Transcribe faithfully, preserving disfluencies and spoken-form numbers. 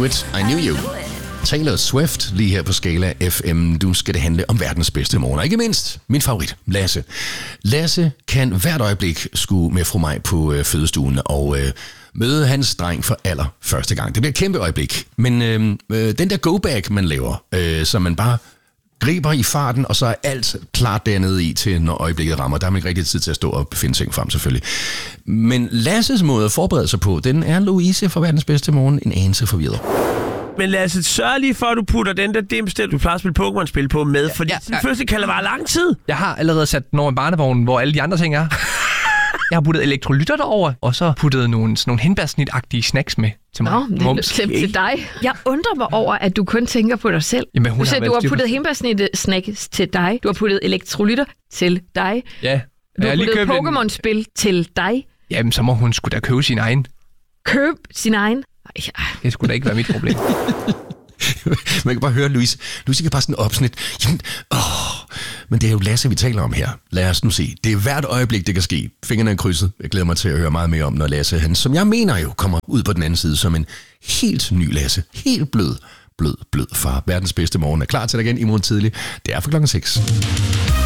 it, I knew you. Taylor Swift lige her på Skala F M. Nu skal det handle om verdens bedste morgen. Og ikke mindst min favorit, Lasse. Lasse kan hvert øjeblik skue med fru Maj på øh, fødestuen og øh, møde hans dreng for aller første gang. Det bliver et kæmpe øjeblik. Men øh, øh, den der go-back, man laver, øh, så man bare griber i farten, og så er alt klart dernede i til, når øjeblikket rammer. Der har man ikke rigtig tid til at stå og finde ting frem, selvfølgelig. Men Lasses måde at forberede sig på, den er Louise fra verdens bedste morgen en anelse forvirret. Men lad os sørge lige for, at du putter den der dimstil, du plejer at spille Pokémon-spil på med, fordi ja, ja, ja. første kan det vare lang tid. Jeg har allerede sat den over en barnevogn, hvor alle de andre ting er. Jeg har puttet elektrolytter derover, og så puttet nogle, nogle hindbærsnit-agtige snacks med til mig. Nå, det er slemt til dig. Jeg undrer mig over, at du kun tænker på dig selv. Jamen, hun du siger, har du har styr på- puttet hindbærsnit-snacks til dig. Du har puttet elektrolytter til dig. Ja. Du har Jeg lige puttet købt en- Pokémon-spil til dig. Jamen, så må hun sgu da købe sin egen. Køb sin egen. Ej, ja. Det skulle da ikke være mit problem. Man kan bare høre Louise. Louise kan bare sådan opsnit. Jamen, åh. Men det er jo Lasse, vi taler om her. Lad os nu se. Det er hvert øjeblik, det kan ske. Fingrene er krydset. Jeg glæder mig til at høre meget mere om, når Lasse, han, som jeg mener jo, kommer ud på den anden side som en helt ny Lasse. Helt blød, blød, blød far. Verdens bedste morgen er klar til dig igen i morgen tidlig. Det er for klokken seks.